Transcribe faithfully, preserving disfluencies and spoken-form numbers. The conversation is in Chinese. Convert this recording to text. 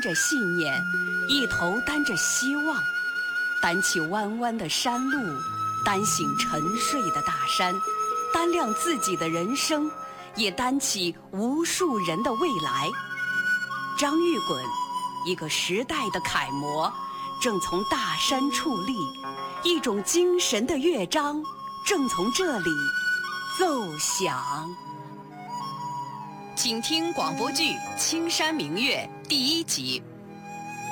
着信念，一头担着希望，担起弯弯的山路，担醒沉睡的大山，担亮自己的人生，也担起无数人的未来。张玉滚，一个时代的楷模，正从大山矗立，一种精神的乐章正从这里奏响。请听广播剧《青山明月》第一集。